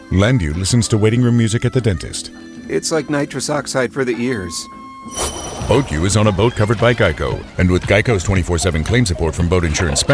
Landu listens to waiting room music at the dentist. It's like nitrous oxide for the ears. BoatU is on a boat covered by Geico. And with Geico's 24/7 claim support from boat insurance specialists,